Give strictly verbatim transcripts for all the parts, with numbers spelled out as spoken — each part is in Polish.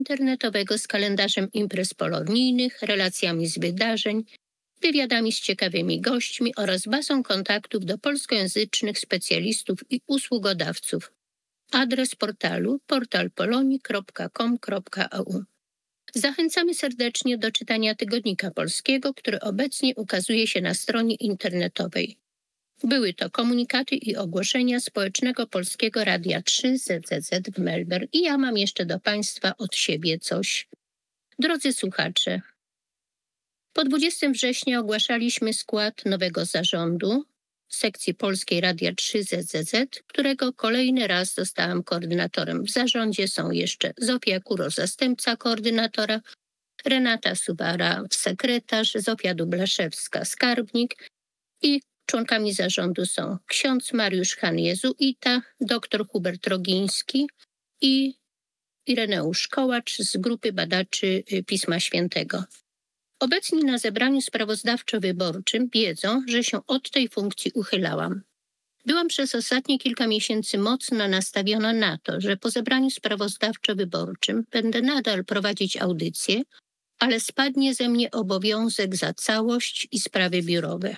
internetowego z kalendarzem imprez polonijnych, relacjami z wydarzeń, wywiadami z ciekawymi gośćmi oraz bazą kontaktów do polskojęzycznych specjalistów i usługodawców. Adres portalu portal polonii kropka com kropka a u. Zachęcamy serdecznie do czytania Tygodnika Polskiego, który obecnie ukazuje się na stronie internetowej. Były to komunikaty i ogłoszenia Społecznego Polskiego Radia trzy Z Z Z w Melbourne i ja mam jeszcze do Państwa od siebie coś. Drodzy słuchacze, po dwudziestego września ogłaszaliśmy skład nowego zarządu sekcji Polskiej Radia trzy Z Z Z, którego kolejny raz zostałam koordynatorem. W zarządzie są jeszcze Zofia Kuro, zastępca koordynatora, Renata Subara, sekretarz, Zofia Dublaszewska, skarbnik i członkami zarządu są ksiądz Mariusz Han-Jezuita, dr Hubert Rogiński i Ireneusz Kołacz z grupy badaczy Pisma Świętego. Obecni na zebraniu sprawozdawczo-wyborczym wiedzą, że się od tej funkcji uchylałam. Byłam przez ostatnie kilka miesięcy mocno nastawiona na to, że po zebraniu sprawozdawczo-wyborczym będę nadal prowadzić audycję, ale spadnie ze mnie obowiązek za całość i sprawy biurowe.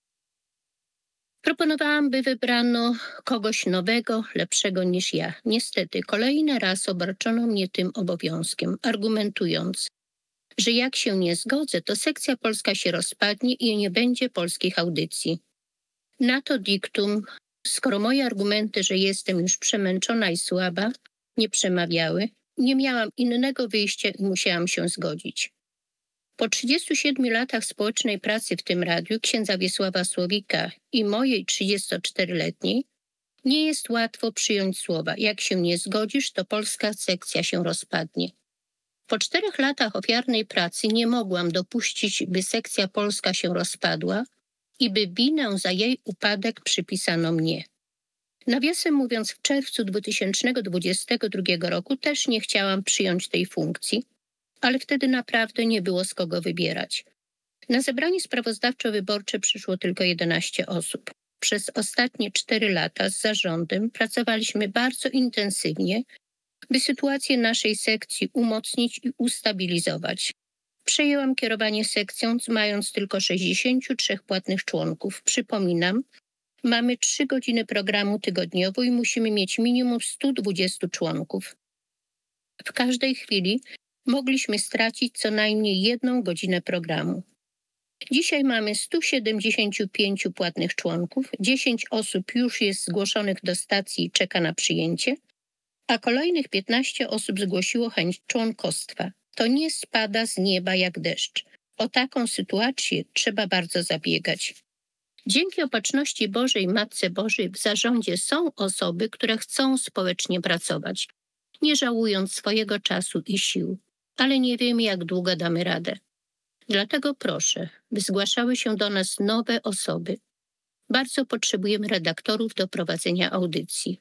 Proponowałam, by wybrano kogoś nowego, lepszego niż ja. Niestety kolejny raz obarczono mnie tym obowiązkiem, argumentując, że jak się nie zgodzę, to sekcja polska się rozpadnie i nie będzie polskich audycji. Na to diktum, skoro moje argumenty, że jestem już przemęczona i słaba, nie przemawiały, nie miałam innego wyjścia i musiałam się zgodzić. Po trzydziestu siedmiu latach społecznej pracy w tym radiu księdza Wiesława Słowika i mojej trzydziestoczteroletniej nie jest łatwo przyjąć słowa. Jak się nie zgodzisz, to polska sekcja się rozpadnie. Po czterech latach ofiarnej pracy nie mogłam dopuścić, by sekcja polska się rozpadła i by winę za jej upadek przypisano mnie. Nawiasem mówiąc, w czerwcu dwa tysiące dwudziestego drugiego roku też nie chciałam przyjąć tej funkcji, ale wtedy naprawdę nie było z kogo wybierać. Na zebranie sprawozdawczo-wyborcze przyszło tylko jedenaście osób. Przez ostatnie cztery lata z zarządem pracowaliśmy bardzo intensywnie, by sytuację naszej sekcji umocnić i ustabilizować. Przejęłam kierowanie sekcją, mając tylko sześćdziesięciu trzech płatnych członków. Przypominam, mamy trzy godziny programu tygodniowo i musimy mieć minimum stu dwudziestu członków. W każdej chwili mogliśmy stracić co najmniej jedną godzinę programu. Dzisiaj mamy stu siedemdziesięciu pięciu płatnych członków, dziesięć osób już jest zgłoszonych do stacji i czeka na przyjęcie, a kolejnych piętnaście osób zgłosiło chęć członkostwa. To nie spada z nieba jak deszcz. O taką sytuację trzeba bardzo zabiegać. Dzięki Opatrzności Bożej Matce Bożej w zarządzie są osoby, które chcą społecznie pracować, nie żałując swojego czasu i sił, ale nie wiemy, jak długo damy radę. Dlatego proszę, by zgłaszały się do nas nowe osoby. Bardzo potrzebujemy redaktorów do prowadzenia audycji.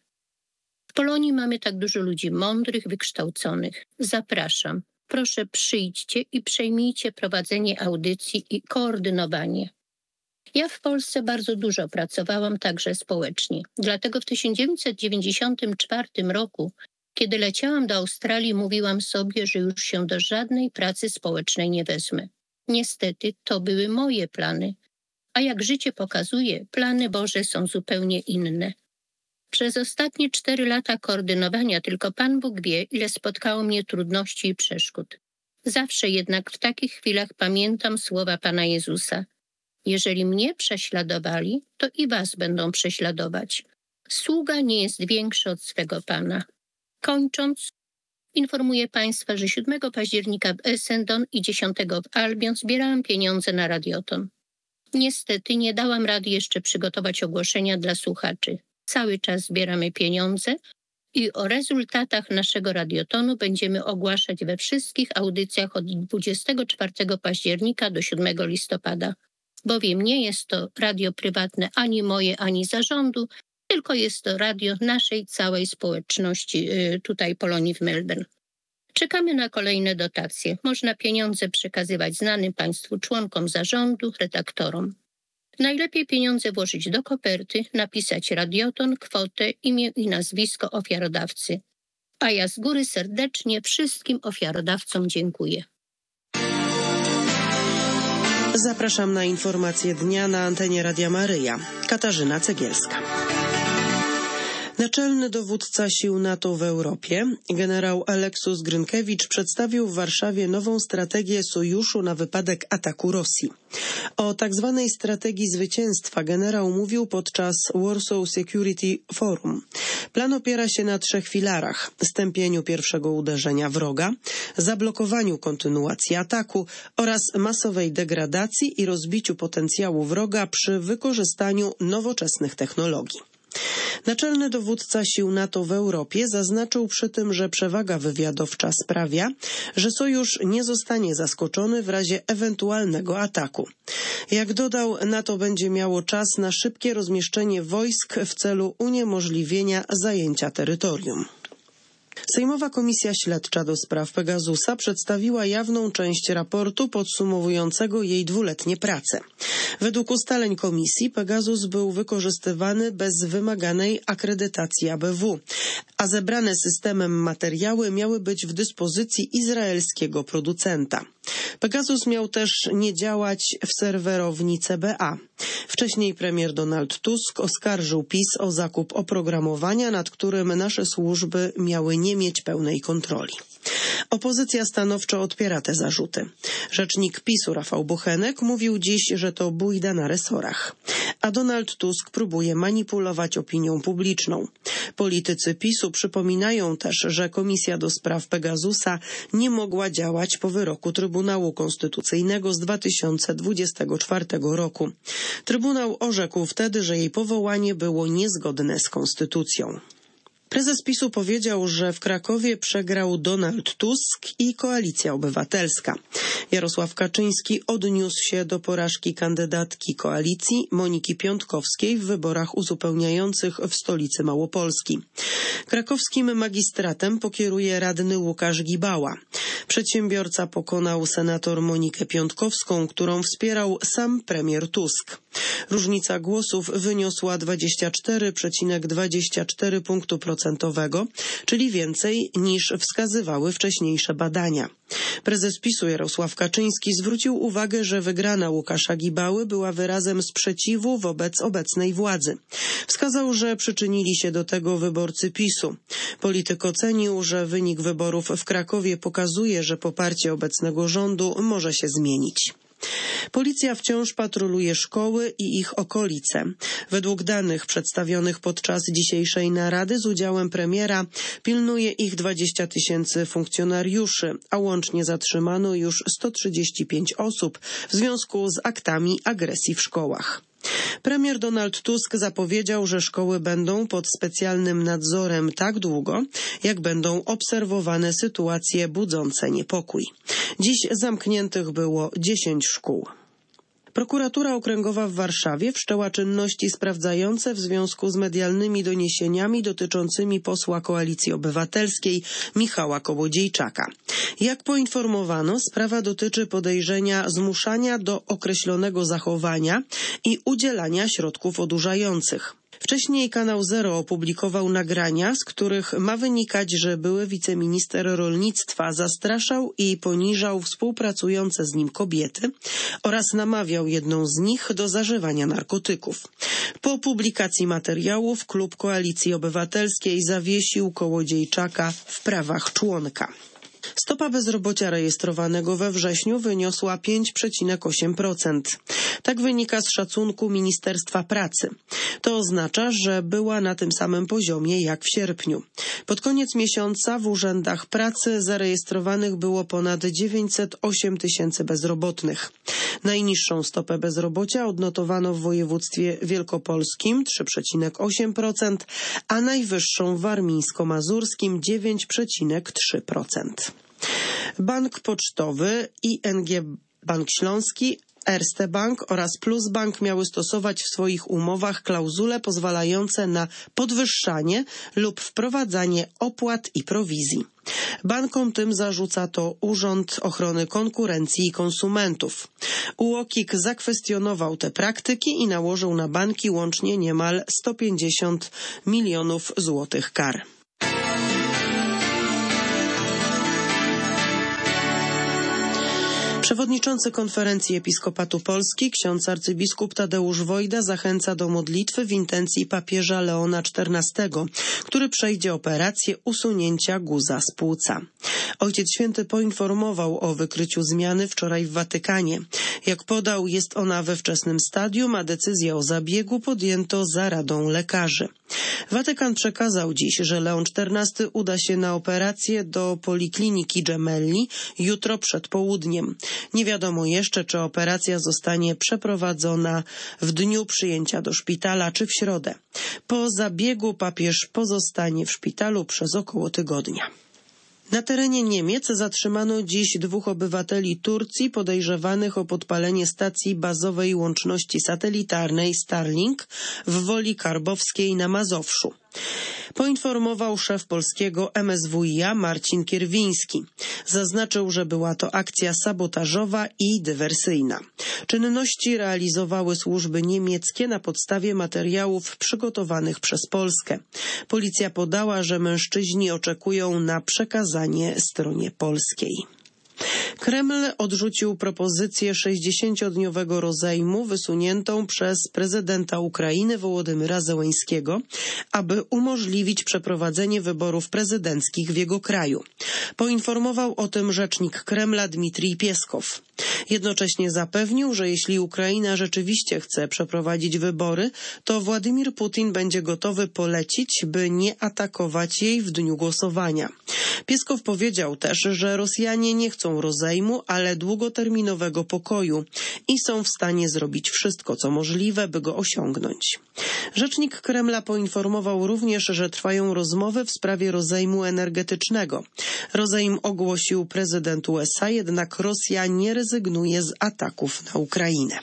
W Polonii mamy tak dużo ludzi mądrych, wykształconych. Zapraszam. Proszę przyjdźcie i przejmijcie prowadzenie audycji i koordynowanie. Ja w Polsce bardzo dużo pracowałam także społecznie. Dlatego w tysiąc dziewięćset dziewięćdziesiątym czwartym roku, kiedy leciałam do Australii, mówiłam sobie, że już się do żadnej pracy społecznej nie wezmę. Niestety to były moje plany. A jak życie pokazuje, plany Boże są zupełnie inne. Przez ostatnie cztery lata koordynowania tylko Pan Bóg wie, ile spotkało mnie trudności i przeszkód. Zawsze jednak w takich chwilach pamiętam słowa Pana Jezusa. Jeżeli mnie prześladowali, to i was będą prześladować. Sługa nie jest większy od swego Pana. Kończąc, informuję Państwa, że siódmego października w Essendon i dziesiątego w Albion zbierałam pieniądze na radioton. Niestety nie dałam rady jeszcze przygotować ogłoszenia dla słuchaczy. Cały czas zbieramy pieniądze i o rezultatach naszego radiotonu będziemy ogłaszać we wszystkich audycjach od dwudziestego czwartego października do siódmego listopada. Bowiem nie jest to radio prywatne ani moje, ani zarządu, tylko jest to radio naszej całej społeczności tutaj Polonii w Melbourne. Czekamy na kolejne dotacje. Można pieniądze przekazywać znanym Państwu członkom zarządu, redaktorom. Najlepiej pieniądze włożyć do koperty, napisać radioton, kwotę, imię i nazwisko ofiarodawcy. A ja z góry serdecznie wszystkim ofiarodawcom dziękuję. Zapraszam na informacje dnia na antenie Radia Maryja. Katarzyna Cegielska. Naczelny dowódca sił NATO w Europie, generał Aleksus Grynkiewicz, przedstawił w Warszawie nową strategię sojuszu na wypadek ataku Rosji. O tak zwanej strategii zwycięstwa generał mówił podczas Warsaw Security Forum. Plan opiera się na trzech filarach: stępieniu pierwszego uderzenia wroga, zablokowaniu kontynuacji ataku oraz masowej degradacji i rozbiciu potencjału wroga przy wykorzystaniu nowoczesnych technologii. Naczelny dowódca sił NATO w Europie zaznaczył przy tym, że przewaga wywiadowcza sprawia, że sojusz nie zostanie zaskoczony w razie ewentualnego ataku. Jak dodał, NATO będzie miało czas na szybkie rozmieszczenie wojsk w celu uniemożliwienia zajęcia terytorium. Sejmowa Komisja Śledcza do spraw Pegasusa przedstawiła jawną część raportu podsumowującego jej dwuletnie prace. Według ustaleń komisji Pegasus był wykorzystywany bez wymaganej akredytacji A B W, a zebrane systemem materiały miały być w dyspozycji izraelskiego producenta. Pegasus miał też nie działać w serwerowni C B A. Wcześniej premier Donald Tusk oskarżył PiS o zakup oprogramowania, nad którym nasze służby miały nie mieć pełnej kontroli. Opozycja stanowczo odpiera te zarzuty. Rzecznik PiSu Rafał Bochenek mówił dziś, że to bójda na resorach. A Donald Tusk próbuje manipulować opinią publiczną. Politycy PiSu przypominają też, że Komisja do spraw Pegasusa nie mogła działać po wyroku Trybunału Konstytucyjnego z dwa tysiące dwudziestego czwartego roku. Trybunał orzekł wtedy, że jej powołanie było niezgodne z konstytucją. Prezes PiSu powiedział, że w Krakowie przegrał Donald Tusk i Koalicja Obywatelska. Jarosław Kaczyński odniósł się do porażki kandydatki koalicji Moniki Piątkowskiej w wyborach uzupełniających w stolicy Małopolski. Krakowskim magistratem pokieruje radny Łukasz Gibała. Przedsiębiorca pokonał senator Monikę Piątkowską, którą wspierał sam premier Tusk. Różnica głosów wyniosła dwadzieścia cztery przecinek dwadzieścia cztery punktu procentowego, czyli więcej niż wskazywały wcześniejsze badania. Prezes PiSu Jarosław Kaczyński zwrócił uwagę, że wygrana Łukasza Gibały była wyrazem sprzeciwu wobec obecnej władzy. Wskazał, że przyczynili się do tego wyborcy PiSu. Polityk ocenił, że wynik wyborów w Krakowie pokazuje, że poparcie obecnego rządu może się zmienić. Policja wciąż patroluje szkoły i ich okolice. Według danych przedstawionych podczas dzisiejszej narady z udziałem premiera pilnuje ich dwadzieścia tysięcy funkcjonariuszy, a łącznie zatrzymano już sto trzydzieści pięć osób w związku z aktami agresji w szkołach. Premier Donald Tusk zapowiedział, że szkoły będą pod specjalnym nadzorem tak długo, jak będą obserwowane sytuacje budzące niepokój. Dziś zamkniętych było dziesięć szkół. Prokuratura Okręgowa w Warszawie wszczęła czynności sprawdzające w związku z medialnymi doniesieniami dotyczącymi posła Koalicji Obywatelskiej Michała Kołodziejczaka. Jak poinformowano, sprawa dotyczy podejrzenia zmuszania do określonego zachowania i udzielania środków odurzających. Wcześniej Kanał Zero opublikował nagrania, z których ma wynikać, że były wiceminister rolnictwa zastraszał i poniżał współpracujące z nim kobiety oraz namawiał jedną z nich do zażywania narkotyków. Po publikacji materiałów klub Koalicji Obywatelskiej zawiesił Kołodziejczaka w prawach członka. Stopa bezrobocia rejestrowanego we wrześniu wyniosła pięć przecinek osiem procent. Tak wynika z szacunku Ministerstwa Pracy. To oznacza, że była na tym samym poziomie jak w sierpniu. Pod koniec miesiąca w urzędach pracy zarejestrowanych było ponad dziewięćset osiem tysięcy bezrobotnych. Najniższą stopę bezrobocia odnotowano w województwie wielkopolskim trzy przecinek osiem procent, a najwyższą w warmińsko-mazurskim dziewięć przecinek trzy procent. Bank Pocztowy, I N G Bank Śląski, Erste Bank oraz Plus Bank miały stosować w swoich umowach klauzule pozwalające na podwyższanie lub wprowadzanie opłat i prowizji. Bankom tym zarzuca to Urząd Ochrony Konkurencji i Konsumentów. U O K I K zakwestionował te praktyki i nałożył na banki łącznie niemal sto pięćdziesiąt milionów złotych kar. Przewodniczący Konferencji Episkopatu Polski, ksiądz arcybiskup Tadeusz Wojda, zachęca do modlitwy w intencji papieża Leona czternastego, który przejdzie operację usunięcia guza z płuca. Ojciec Święty poinformował o wykryciu zmiany wczoraj w Watykanie. Jak podał, jest ona we wczesnym stadium, a decyzję o zabiegu podjęto za radą lekarzy. Watykan przekazał dziś, że Leon czternasty uda się na operację do Polikliniki Gemelli jutro przed południem. Nie wiadomo jeszcze, czy operacja zostanie przeprowadzona w dniu przyjęcia do szpitala, czy w środę. Po zabiegu papież pozostanie w szpitalu przez około tygodnia. Na terenie Niemiec zatrzymano dziś dwóch obywateli Turcji podejrzewanych o podpalenie stacji bazowej łączności satelitarnej Starlink w Woli Karbowskiej na Mazowszu. Poinformował szef polskiego M S W i A Marcin Kierwiński. Zaznaczył, że była to akcja sabotażowa i dywersyjna. Czynności realizowały służby niemieckie na podstawie materiałów przygotowanych przez Polskę. Policja podała, że mężczyźni oczekują na przekazanie stronie polskiej. Kreml odrzucił propozycję sześćdziesięciodniowego rozejmu wysuniętą przez prezydenta Ukrainy Wołodymyra Zełenskiego, aby umożliwić przeprowadzenie wyborów prezydenckich w jego kraju. Poinformował o tym rzecznik Kremla Dmitrij Pieskow. Jednocześnie zapewnił, że jeśli Ukraina rzeczywiście chce przeprowadzić wybory, to Władimir Putin będzie gotowy polecić, by nie atakować jej w dniu głosowania. Pieskow powiedział też, że Rosjanie nie chcą rozejmu, ale długoterminowego pokoju i są w stanie zrobić wszystko, co możliwe, by go osiągnąć. Rzecznik Kremla poinformował również, że trwają rozmowy w sprawie rozejmu energetycznego. Rozejm ogłosił prezydent U S A, jednak Rosja nie rezygnuje z ataków na Ukrainę.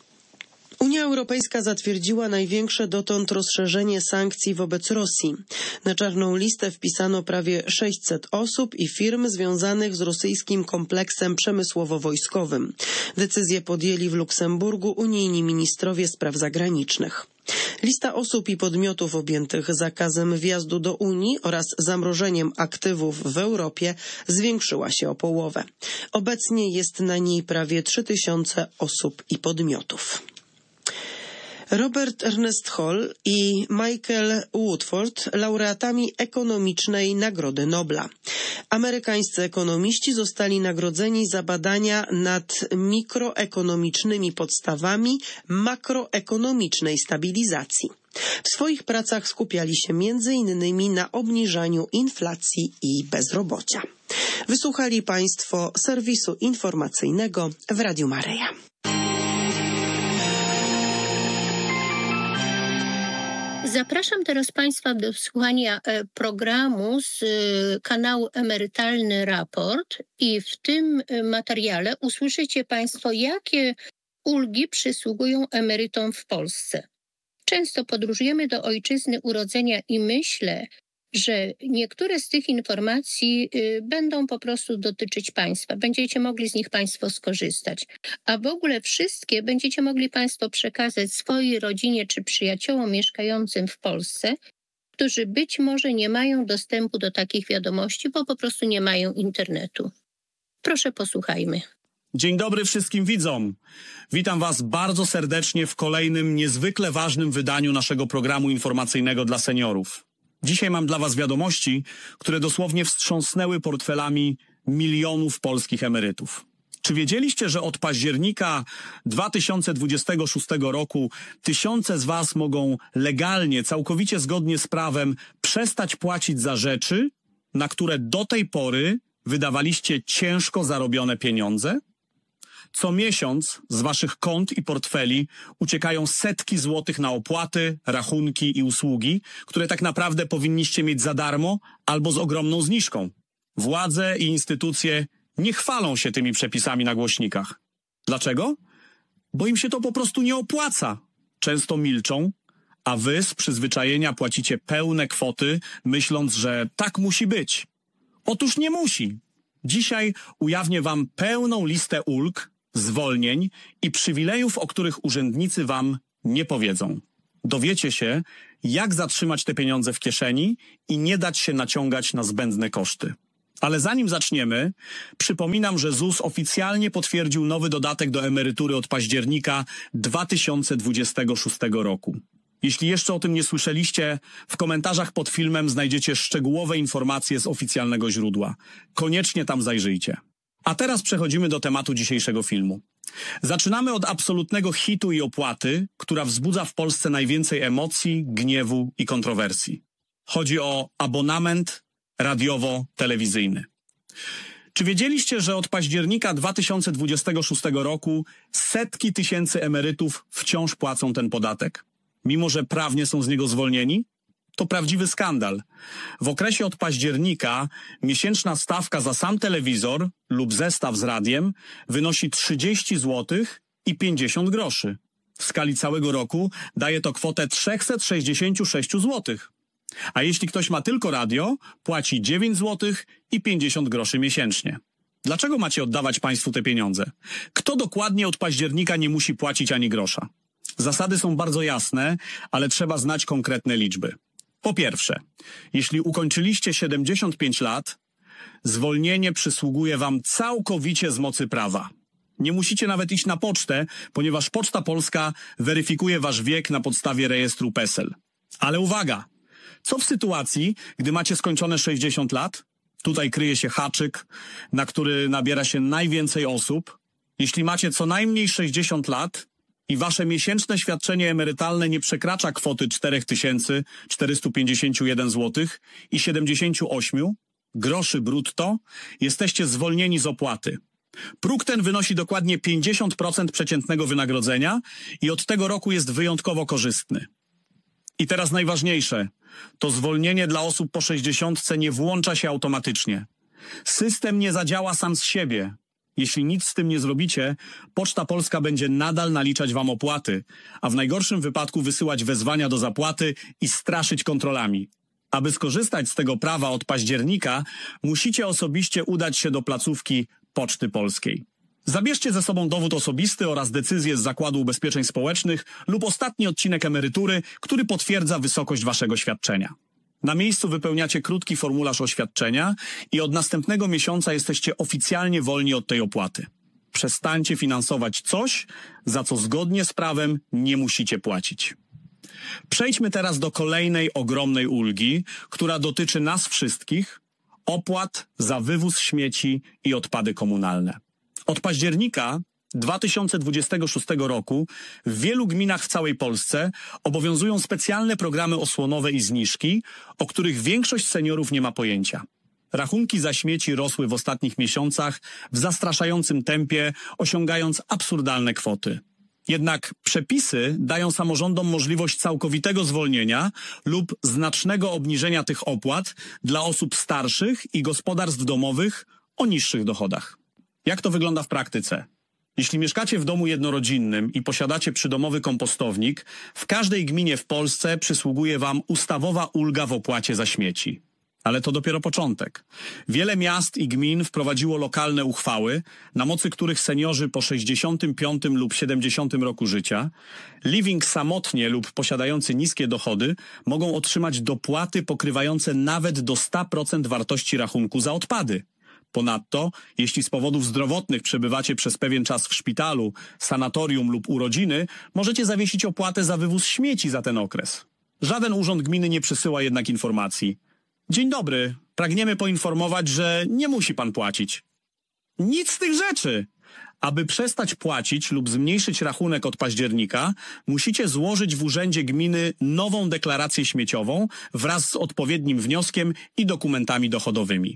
Unia Europejska zatwierdziła największe dotąd rozszerzenie sankcji wobec Rosji. Na czarną listę wpisano prawie sześćset osób i firm związanych z rosyjskim kompleksem przemysłowo-wojskowym. Decyzję podjęli w Luksemburgu unijni ministrowie spraw zagranicznych. Lista osób i podmiotów objętych zakazem wjazdu do Unii oraz zamrożeniem aktywów w Europie zwiększyła się o połowę. Obecnie jest na niej prawie trzy tysiące osób i podmiotów. Robert Ernest Hall i Michael Woodford laureatami ekonomicznej Nagrody Nobla. Amerykańscy ekonomiści zostali nagrodzeni za badania nad mikroekonomicznymi podstawami makroekonomicznej stabilizacji. W swoich pracach skupiali się między innymi na obniżaniu inflacji i bezrobocia. Wysłuchali Państwo serwisu informacyjnego w Radiu Maryja. Zapraszam teraz Państwa do słuchania programu z kanału Emerytalny Raport i w tym materiale usłyszycie Państwo, jakie ulgi przysługują emerytom w Polsce. Często podróżujemy do ojczyzny urodzenia i myślę, że niektóre z tych informacji y, będą po prostu dotyczyć Państwa. Będziecie mogli z nich Państwo skorzystać. A w ogóle wszystkie będziecie mogli Państwo przekazać swojej rodzinie czy przyjaciołom mieszkającym w Polsce, którzy być może nie mają dostępu do takich wiadomości, bo po prostu nie mają internetu. Proszę, posłuchajmy. Dzień dobry wszystkim widzom. Witam Was bardzo serdecznie w kolejnym niezwykle ważnym wydaniu naszego programu informacyjnego dla seniorów. Dzisiaj mam dla Was wiadomości, które dosłownie wstrząsnęły portfelami milionów polskich emerytów. Czy wiedzieliście, że od października dwa tysiące dwudziestego szóstego roku tysiące z Was mogą legalnie, całkowicie zgodnie z prawem przestać płacić za rzeczy, na które do tej pory wydawaliście ciężko zarobione pieniądze? Co miesiąc z Waszych kont i portfeli uciekają setki złotych na opłaty, rachunki i usługi, które tak naprawdę powinniście mieć za darmo albo z ogromną zniżką. Władze i instytucje nie chwalą się tymi przepisami na głośnikach. Dlaczego? Bo im się to po prostu nie opłaca. Często milczą, a Wy z przyzwyczajenia płacicie pełne kwoty, myśląc, że tak musi być. Otóż nie musi. Dzisiaj ujawnię Wam pełną listę ulg, zwolnień i przywilejów, o których urzędnicy Wam nie powiedzą. Dowiecie się, jak zatrzymać te pieniądze w kieszeni i nie dać się naciągać na zbędne koszty. Ale zanim zaczniemy, przypominam, że Z U S oficjalnie potwierdził nowy dodatek do emerytury od października dwa tysiące dwudziestego szóstego roku. Jeśli jeszcze o tym nie słyszeliście, w komentarzach pod filmem znajdziecie szczegółowe informacje z oficjalnego źródła. Koniecznie tam zajrzyjcie. A teraz przechodzimy do tematu dzisiejszego filmu. Zaczynamy od absolutnego hitu i opłaty, która wzbudza w Polsce najwięcej emocji, gniewu i kontrowersji. Chodzi o abonament radiowo-telewizyjny. Czy wiedzieliście, że od października dwa tysiące dwudziestego szóstego roku setki tysięcy emerytów wciąż płacą ten podatek, mimo że prawnie są z niego zwolnieni? To prawdziwy skandal. W okresie od października miesięczna stawka za sam telewizor lub zestaw z radiem wynosi trzydzieści złotych i pięćdziesiąt groszy. W skali całego roku daje to kwotę trzysta sześćdziesiąt sześć złotych. A jeśli ktoś ma tylko radio, płaci dziewięć złotych i pięćdziesiąt groszy miesięcznie. Dlaczego macie oddawać państwu te pieniądze? Kto dokładnie od października nie musi płacić ani grosza? Zasady są bardzo jasne, ale trzeba znać konkretne liczby. Po pierwsze, jeśli ukończyliście siedemdziesiąt pięć lat, zwolnienie przysługuje wam całkowicie z mocy prawa. Nie musicie nawet iść na pocztę, ponieważ Poczta Polska weryfikuje wasz wiek na podstawie rejestru PESEL. Ale uwaga! Co w sytuacji, gdy macie skończone sześćdziesiąt lat? Tutaj kryje się haczyk, na który nabiera się najwięcej osób. Jeśli macie co najmniej sześćdziesiąt lat i wasze miesięczne świadczenie emerytalne nie przekracza kwoty cztery tysiące czterysta pięćdziesiąt jeden złotych i siedemdziesiąt osiem groszy brutto, jesteście zwolnieni z opłaty. Próg ten wynosi dokładnie pięćdziesiąt procent przeciętnego wynagrodzenia i od tego roku jest wyjątkowo korzystny. I teraz najważniejsze. To zwolnienie dla osób po sześćdziesiątce nie włącza się automatycznie. System nie zadziała sam z siebie. Jeśli nic z tym nie zrobicie, Poczta Polska będzie nadal naliczać wam opłaty, a w najgorszym wypadku wysyłać wezwania do zapłaty i straszyć kontrolami. Aby skorzystać z tego prawa od października, musicie osobiście udać się do placówki Poczty Polskiej. Zabierzcie ze sobą dowód osobisty oraz decyzję z Zakładu Ubezpieczeń Społecznych lub ostatni odcinek emerytury, który potwierdza wysokość waszego świadczenia. Na miejscu wypełniacie krótki formularz oświadczenia i od następnego miesiąca jesteście oficjalnie wolni od tej opłaty. Przestańcie finansować coś, za co zgodnie z prawem nie musicie płacić. Przejdźmy teraz do kolejnej ogromnej ulgi, która dotyczy nas wszystkich, opłat za wywóz śmieci i odpady komunalne. Od października dwa tysiące dwudziestego szóstego roku w wielu gminach w całej Polsce obowiązują specjalne programy osłonowe i zniżki, o których większość seniorów nie ma pojęcia. Rachunki za śmieci rosły w ostatnich miesiącach w zastraszającym tempie, osiągając absurdalne kwoty. Jednak przepisy dają samorządom możliwość całkowitego zwolnienia lub znacznego obniżenia tych opłat dla osób starszych i gospodarstw domowych o niższych dochodach. Jak to wygląda w praktyce? Jeśli mieszkacie w domu jednorodzinnym i posiadacie przydomowy kompostownik, w każdej gminie w Polsce przysługuje wam ustawowa ulga w opłacie za śmieci. Ale to dopiero początek. Wiele miast i gmin wprowadziło lokalne uchwały, na mocy których seniorzy po sześćdziesiątym piątym lub siedemdziesiątym roku życia, living samotnie lub posiadający niskie dochody, mogą otrzymać dopłaty pokrywające nawet do stu procent wartości rachunku za odpady. Ponadto, jeśli z powodów zdrowotnych przebywacie przez pewien czas w szpitalu, sanatorium lub urodziny, możecie zawiesić opłatę za wywóz śmieci za ten okres. Żaden urząd gminy nie przysyła jednak informacji. Dzień dobry, pragniemy poinformować, że nie musi pan płacić. Nic z tych rzeczy! Aby przestać płacić lub zmniejszyć rachunek od października, musicie złożyć w urzędzie gminy nową deklarację śmieciową wraz z odpowiednim wnioskiem i dokumentami dochodowymi.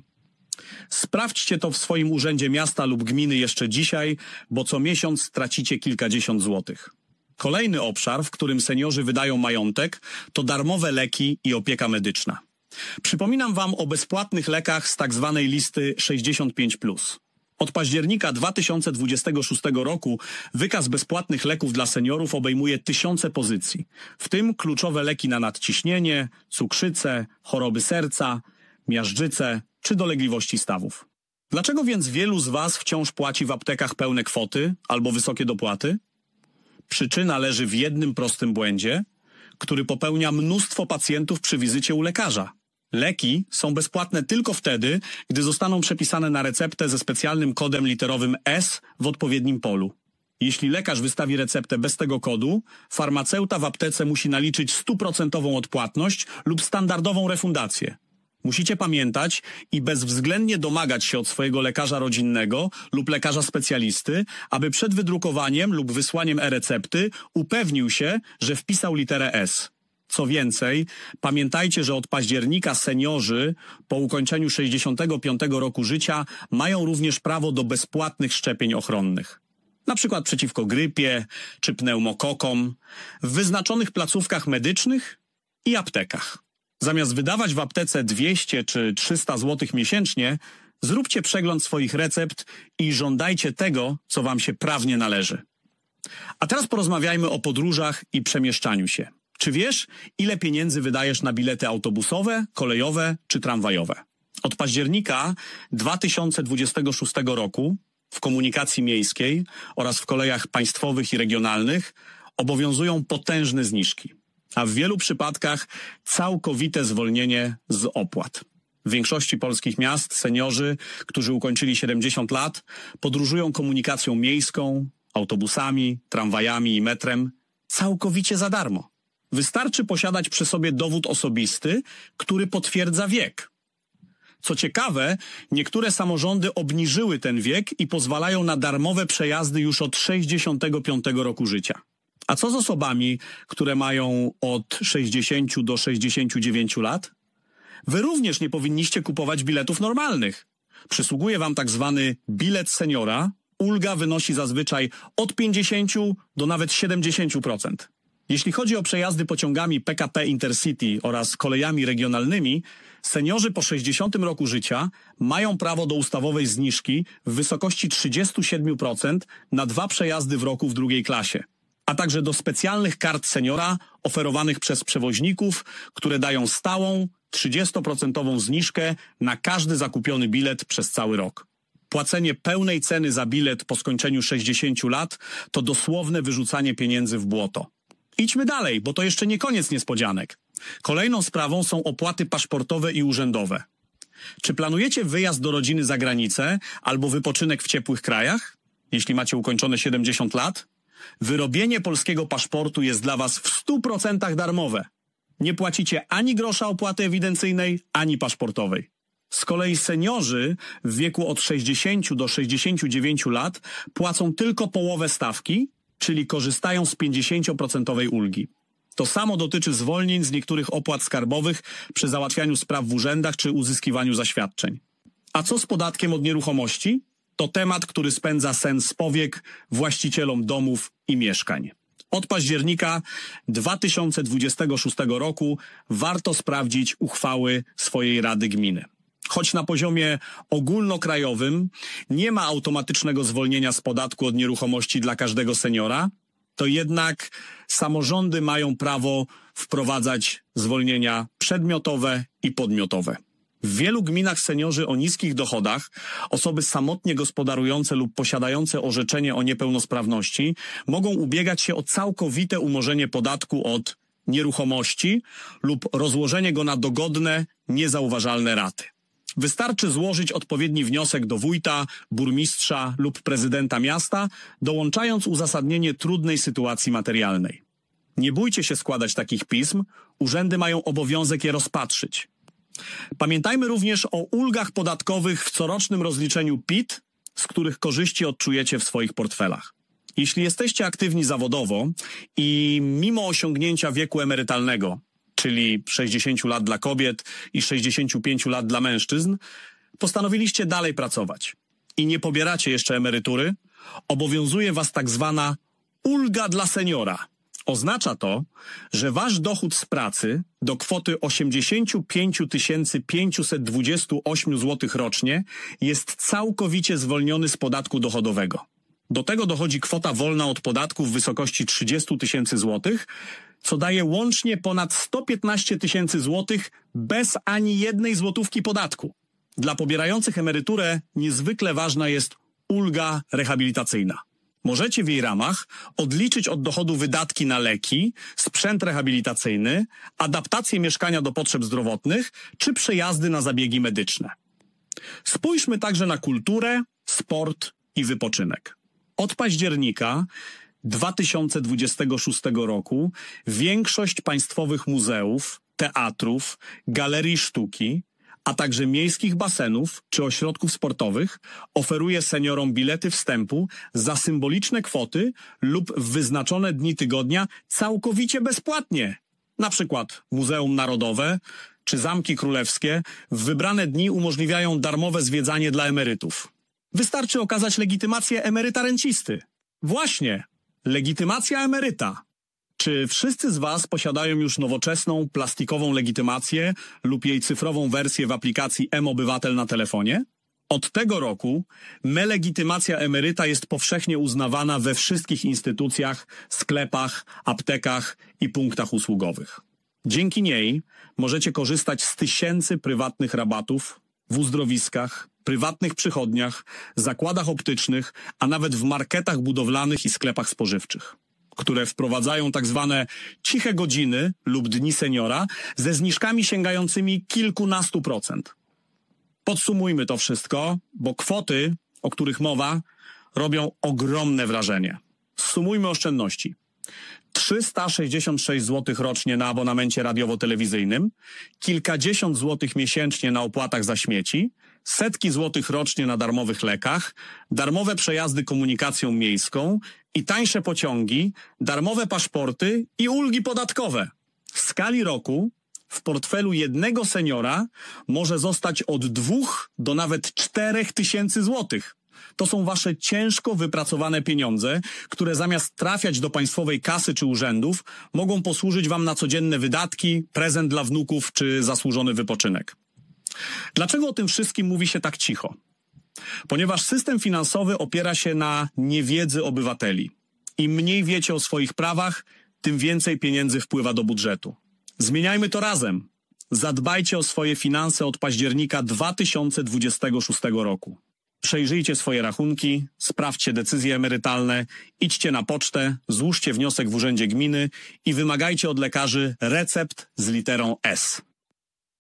Sprawdźcie to w swoim urzędzie miasta lub gminy jeszcze dzisiaj, bo co miesiąc stracicie kilkadziesiąt złotych. Kolejny obszar, w którym seniorzy wydają majątek, to darmowe leki i opieka medyczna. Przypominam wam o bezpłatnych lekach z tak zwanej listy sześćdziesiąt pięć plus. Od października dwa tysiące dwudziestego szóstego roku wykaz bezpłatnych leków dla seniorów obejmuje tysiące pozycji, w tym kluczowe leki na nadciśnienie, cukrzycę, choroby serca, miażdżycę czy dolegliwości stawów. Dlaczego więc wielu z was wciąż płaci w aptekach pełne kwoty albo wysokie dopłaty? Przyczyna leży w jednym prostym błędzie, który popełnia mnóstwo pacjentów przy wizycie u lekarza. Leki są bezpłatne tylko wtedy, gdy zostaną przepisane na receptę ze specjalnym kodem literowym S w odpowiednim polu. Jeśli lekarz wystawi receptę bez tego kodu, farmaceuta w aptece musi naliczyć stuprocentową odpłatność lub standardową refundację. Musicie pamiętać i bezwzględnie domagać się od swojego lekarza rodzinnego lub lekarza specjalisty, aby przed wydrukowaniem lub wysłaniem e-recepty upewnił się, że wpisał literę S. Co więcej, pamiętajcie, że od października seniorzy po ukończeniu sześćdziesiątego piątego roku życia mają również prawo do bezpłatnych szczepień ochronnych. Na przykład przeciwko grypie czy pneumokokom, w wyznaczonych placówkach medycznych i aptekach. Zamiast wydawać w aptece dwieście czy trzysta złotych miesięcznie, zróbcie przegląd swoich recept i żądajcie tego, co wam się prawnie należy. A teraz porozmawiajmy o podróżach i przemieszczaniu się. Czy wiesz, ile pieniędzy wydajesz na bilety autobusowe, kolejowe czy tramwajowe? Od października dwa tysiące dwudziestego szóstego roku w komunikacji miejskiej oraz w kolejach państwowych i regionalnych obowiązują potężne zniżki, a w wielu przypadkach całkowite zwolnienie z opłat. W większości polskich miast seniorzy, którzy ukończyli siedemdziesiąt lat, podróżują komunikacją miejską, autobusami, tramwajami i metrem całkowicie za darmo. Wystarczy posiadać przy sobie dowód osobisty, który potwierdza wiek. Co ciekawe, niektóre samorządy obniżyły ten wiek i pozwalają na darmowe przejazdy już od sześćdziesiątego piątego roku życia. A co z osobami, które mają od sześćdziesięciu do sześćdziesięciu dziewięciu lat? Wy również nie powinniście kupować biletów normalnych. Przysługuje wam tak zwany bilet seniora. Ulga wynosi zazwyczaj od pięćdziesięciu do nawet siedemdziesięciu procent. Jeśli chodzi o przejazdy pociągami P K P Intercity oraz kolejami regionalnymi, seniorzy po sześćdziesiątym roku życia mają prawo do ustawowej zniżki w wysokości trzydziestu siedmiu procent na dwa przejazdy w roku w drugiej klasie, a także do specjalnych kart seniora oferowanych przez przewoźników, które dają stałą, trzydziestoprocentową zniżkę na każdy zakupiony bilet przez cały rok. Płacenie pełnej ceny za bilet po skończeniu sześćdziesięciu lat to dosłowne wyrzucanie pieniędzy w błoto. Idźmy dalej, bo to jeszcze nie koniec niespodzianek. Kolejną sprawą są opłaty paszportowe i urzędowe. Czy planujecie wyjazd do rodziny za granicę albo wypoczynek w ciepłych krajach? Jeśli macie ukończone siedemdziesiąt lat? Wyrobienie polskiego paszportu jest dla was w stu procentach darmowe. Nie płacicie ani grosza opłaty ewidencyjnej, ani paszportowej. Z kolei seniorzy w wieku od sześćdziesięciu do sześćdziesięciu dziewięciu lat płacą tylko połowę stawki, czyli korzystają z pięćdziesięcioprocentowej ulgi. To samo dotyczy zwolnień z niektórych opłat skarbowych przy załatwianiu spraw w urzędach czy uzyskiwaniu zaświadczeń. A co z podatkiem od nieruchomości? To temat, który spędza sen z powiek właścicielom domów i mieszkań. Od października dwa tysiące dwudziestego szóstego roku warto sprawdzić uchwały swojej Rady Gminy. Choć na poziomie ogólnokrajowym nie ma automatycznego zwolnienia z podatku od nieruchomości dla każdego seniora, to jednak samorządy mają prawo wprowadzać zwolnienia przedmiotowe i podmiotowe. W wielu gminach seniorzy o niskich dochodach, osoby samotnie gospodarujące lub posiadające orzeczenie o niepełnosprawności mogą ubiegać się o całkowite umorzenie podatku od nieruchomości lub rozłożenie go na dogodne, niezauważalne raty. Wystarczy złożyć odpowiedni wniosek do wójta, burmistrza lub prezydenta miasta, dołączając uzasadnienie trudnej sytuacji materialnej. Nie bójcie się składać takich pism, urzędy mają obowiązek je rozpatrzyć. Pamiętajmy również o ulgach podatkowych w corocznym rozliczeniu P I T, z których korzyści odczujecie w swoich portfelach. Jeśli jesteście aktywni zawodowo i mimo osiągnięcia wieku emerytalnego, czyli sześćdziesięciu lat dla kobiet i sześćdziesięciu pięciu lat dla mężczyzn, postanowiliście dalej pracować i nie pobieracie jeszcze emerytury, obowiązuje was tak zwana ulga dla seniora. Oznacza to, że wasz dochód z pracy do kwoty osiemdziesiąt pięć tysięcy pięćset dwadzieścia osiem złotych rocznie jest całkowicie zwolniony z podatku dochodowego. Do tego dochodzi kwota wolna od podatku w wysokości trzydzieści tysięcy złotych, co daje łącznie ponad sto piętnaście tysięcy złotych bez ani jednej złotówki podatku. Dla pobierających emeryturę niezwykle ważna jest ulga rehabilitacyjna. Możecie w jej ramach odliczyć od dochodu wydatki na leki, sprzęt rehabilitacyjny, adaptację mieszkania do potrzeb zdrowotnych czy przejazdy na zabiegi medyczne. Spójrzmy także na kulturę, sport i wypoczynek. Od października dwa tysiące dwudziestego szóstego roku większość państwowych muzeów, teatrów, galerii sztuki, a także miejskich basenów czy ośrodków sportowych oferuje seniorom bilety wstępu za symboliczne kwoty lub w wyznaczone dni tygodnia całkowicie bezpłatnie. Na przykład Muzeum Narodowe czy Zamki Królewskie w wybrane dni umożliwiają darmowe zwiedzanie dla emerytów. Wystarczy okazać legitymację emeryta rencisty. Właśnie, legitymacja emeryta. Czy wszyscy z Was posiadają już nowoczesną, plastikową legitymację lub jej cyfrową wersję w aplikacji M-Obywatel na telefonie? Od tego roku me-legitymacja emeryta jest powszechnie uznawana we wszystkich instytucjach, sklepach, aptekach i punktach usługowych. Dzięki niej możecie korzystać z tysięcy prywatnych rabatów w uzdrowiskach, prywatnych przychodniach, zakładach optycznych, a nawet w marketach budowlanych i sklepach spożywczych, które wprowadzają tak zwane ciche godziny lub dni seniora ze zniżkami sięgającymi kilkunastu procent. Podsumujmy to wszystko, bo kwoty, o których mowa, robią ogromne wrażenie. Sumujmy oszczędności. trzysta sześćdziesiąt sześć złotych rocznie na abonamencie radiowo-telewizyjnym, kilkadziesiąt złotych miesięcznie na opłatach za śmieci, setki złotych rocznie na darmowych lekach, darmowe przejazdy komunikacją miejską i tańsze pociągi, darmowe paszporty i ulgi podatkowe. W skali roku w portfelu jednego seniora może zostać od dwóch do nawet czterech tysięcy złotych. To są wasze ciężko wypracowane pieniądze, które zamiast trafiać do państwowej kasy czy urzędów, mogą posłużyć wam na codzienne wydatki, prezent dla wnuków czy zasłużony wypoczynek. Dlaczego o tym wszystkim mówi się tak cicho? Ponieważ system finansowy opiera się na niewiedzy obywateli. Im mniej wiecie o swoich prawach, tym więcej pieniędzy wpływa do budżetu. Zmieniajmy to razem. Zadbajcie o swoje finanse od października dwa tysiące dwudziestego szóstego roku. Przejrzyjcie swoje rachunki, sprawdźcie decyzje emerytalne, idźcie na pocztę, złóżcie wniosek w urzędzie gminy i wymagajcie od lekarzy recept z literą S.